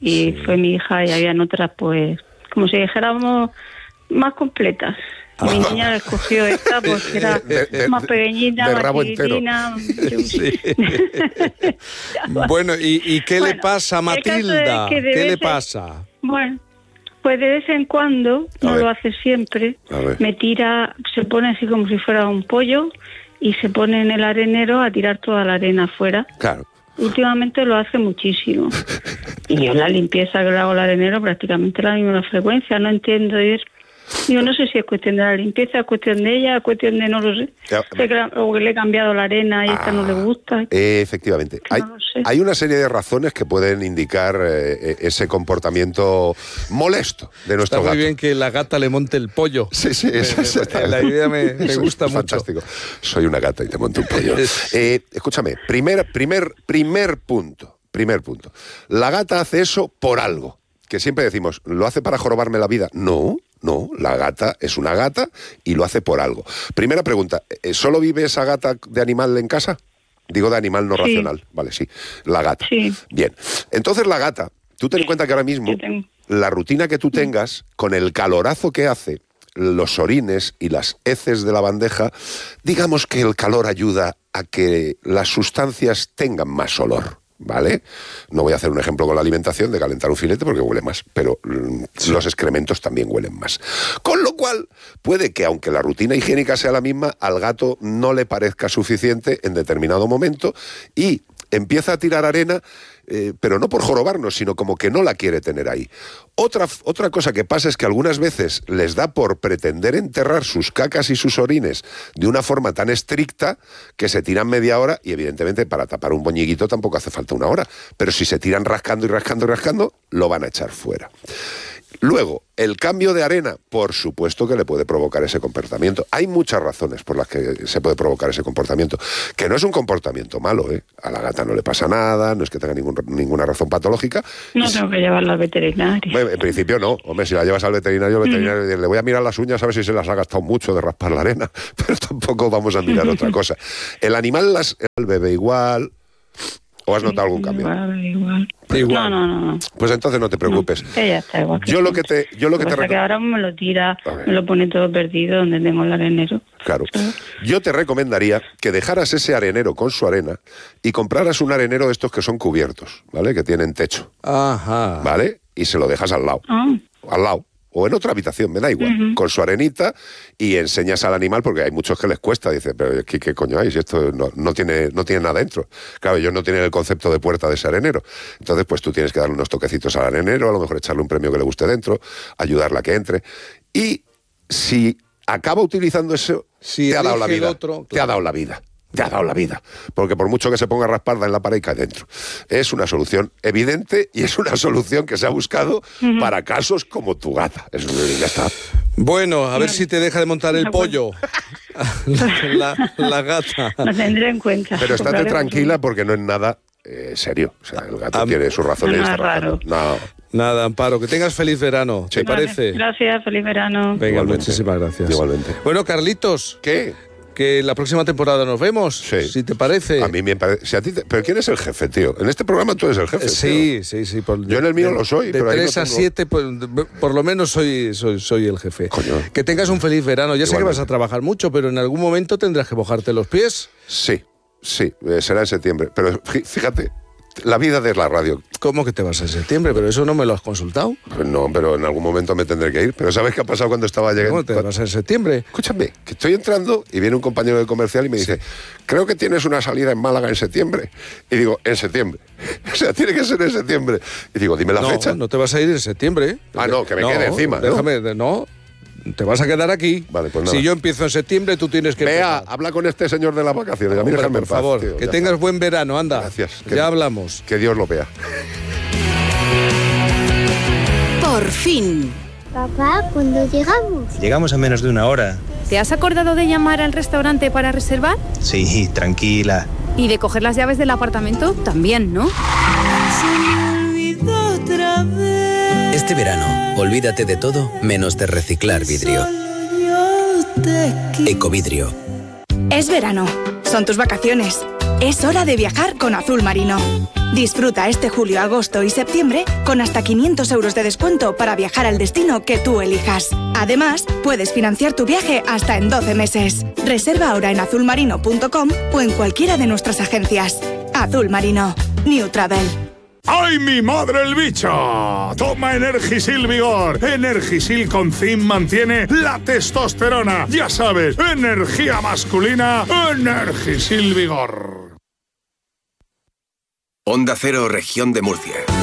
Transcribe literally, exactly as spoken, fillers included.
y sí. fue mi hija y habían otras, pues, como si dijéramos, más completas. Y mi niña escogió esta porque era de, de, más pequeñita, de más rabo chiquitina. sí. Bueno, ¿y, y qué Bueno, le pasa a Matilda? que ¿Qué le ser, pasa? Bueno, pues de vez en cuando, A no ver. lo hace siempre, A ver. me tira, se pone así como si fuera un pollo y se pone en el arenero a tirar toda la arena afuera. Claro. Últimamente lo hace muchísimo. Y yo la limpieza que le hago al arenero prácticamente la misma frecuencia, no entiendo ir. Yo no sé si es cuestión de la limpieza, es cuestión de ella, es cuestión de no lo sé. Ya. Sé que, o que le he cambiado la arena y esta no le gusta. Eh, efectivamente. Que Hay, no lo sé. hay una serie de razones que pueden indicar eh, ese comportamiento molesto de nuestro Está muy gato. bien que la gata le monte el pollo. Sí, sí, Me- es, es- me- la idea me, me es- gusta es mucho. fantástico. Soy una gata y te monto un pollo. Eh, escúchame, primer, primer, primer punto, primer punto. La gata hace eso por algo. Que siempre decimos, ¿lo hace para jorobarme la vida? No, no, la gata es una gata y lo hace por algo. Primera pregunta, ¿solo vive esa gata de animal en casa? Digo de animal no Sí. racional. Vale, sí, la gata. Sí. Bien, entonces la gata, tú ten en cuenta que ahora mismo Yo tengo- la rutina que tú tengas, con el calorazo que hace, los orines y las heces de la bandeja, digamos que el calor ayuda a que las sustancias tengan más olor, ¿vale? No voy a hacer un ejemplo con la alimentación de calentar un filete porque huele más, pero mm, los excrementos también huelen más. Con lo cual, puede que aunque la rutina higiénica sea la misma, al gato no le parezca suficiente en determinado momento y empieza a tirar arena, eh, pero no por jorobarnos, sino como que no la quiere tener ahí. Otra, otra cosa que pasa es que algunas veces les da por pretender enterrar sus cacas y sus orines de una forma tan estricta que se tiran media hora y evidentemente para tapar un boñiguito tampoco hace falta una hora, pero si se tiran rascando y rascando y rascando, lo van a echar fuera. Luego, el cambio de arena, por supuesto que le puede provocar ese comportamiento. Hay muchas razones por las que se puede provocar ese comportamiento, que no es un comportamiento malo, ¿eh? A la gata no le pasa nada, no es que tenga ningún, ninguna razón patológica. No tengo que llevarla al veterinario. Bueno, en principio no, hombre, si la llevas al veterinario, el veterinario le voy a mirar las uñas a ver si se las ha gastado mucho de raspar la arena, pero tampoco vamos a mirar otra cosa. El animal las el bebe igual. ¿O has notado algún cambio? Igual, igual. Igual. No, no, no, no. Pues entonces no te preocupes. No, ella está igual. Yo lo que te, yo lo que Lo te que pasa es que recom- ahora me lo tira, A ver. me lo pone todo perdido donde tengo el arenero. Claro. Yo te recomendaría que dejaras ese arenero con su arena y compraras un arenero de estos que son cubiertos, ¿vale? Que tienen techo, Ajá. ¿vale? Y se lo dejas al lado, Ah, al lado. O en otra habitación, me da igual, Ujú. con su arenita y enseñas al animal, porque hay muchos que les cuesta, dice, pero ¿qué, qué coño hay? Si esto no, no, tiene, no tiene nada dentro. Claro, ellos no tienen el concepto de puerta de ese arenero. Entonces, pues tú tienes que darle unos toquecitos al arenero, a lo mejor echarle un premio que le guste dentro, ayudarla a que entre. Y si acaba utilizando eso, Si te ha dado la elige el vida. otro, Te ha claro. dado la vida. Te ha dado la vida. Porque por mucho que se ponga a raspar, da en la pared y cae dentro. Es una solución evidente y es una solución que se ha buscado para casos como tu gata. Eso ya está. Bueno, a ver si te deja de montar el De acuerdo. pollo. la, la gata. lo tendré en cuenta. Pero estate Compraré tranquila porque no es nada eh, serio. O sea, el gato Am- tiene sus razones. No es está razonando. raro. No, Nada, Amparo, que tengas feliz verano. Sí. ¿Te Vale, parece? Gracias, feliz verano. Venga, Igualmente. muchísimas gracias. Igualmente. Bueno, Carlitos, ¿qué? que la próxima temporada nos vemos, Sí. si te parece. A mí me parece. Si a ti te- ¿Pero quién es el jefe, tío? En este programa tú eres el jefe. Eh, tío. Sí, sí, sí. Por, Yo en el mío lo soy, De pero ahí tres no a tengo- siete, pues, de- por lo menos soy, soy, soy el jefe. Coño. Que tengas un feliz verano. Ya sé que Igualmente. vas a trabajar mucho, pero en algún momento tendrás que mojarte los pies. Sí, sí, eh, será en septiembre. Pero fí- fíjate, la vida de la radio. ¿Cómo que te vas en septiembre? Pero eso no me lo has consultado. Pues no, pero en algún momento me tendré que ir. Pero ¿sabes qué ha pasado cuando estaba llegando? ¿Cómo te vas en septiembre? Escúchame, que estoy entrando y viene un compañero de comercial y me dice, creo que tienes una salida en Málaga en septiembre. Y digo, en septiembre. O sea, tiene que ser en septiembre. Y digo, dime la no, fecha. no te vas a ir en septiembre. Ah, no, que me quede encima, ¿no? Déjame, de- no. Te vas a quedar aquí. Vale, pues nada. Si yo empiezo en septiembre, tú tienes que Vea, empezar. habla con este señor de las vacaciones. A mí Hombre, déjame por en paz, favor, tío, que ya tengas está. buen verano, anda. Gracias. Ya Que- hablamos. Que Dios lo vea. Por fin. Papá, ¿cuándo llegamos? Llegamos en menos de una hora. ¿Te has acordado de llamar al restaurante para reservar? Sí, tranquila. ¿Y de coger las llaves del apartamento? También, ¿no? Este verano, olvídate de todo menos de reciclar vidrio. Ecovidrio. Es verano, son tus vacaciones. Es hora de viajar con Azul Marino. Disfruta este julio, agosto y septiembre con hasta quinientos euros de descuento para viajar al destino que tú elijas. Además, puedes financiar tu viaje hasta en doce meses. Reserva ahora en azul marino punto com o en cualquiera de nuestras agencias. Azul Marino. New Travel. ¡Ay, mi madre el bicho! Toma Energisil Vigor. Energisil con zinc mantiene la testosterona. Ya sabes, energía masculina, Energisil Vigor. Onda Cero, Región de Murcia.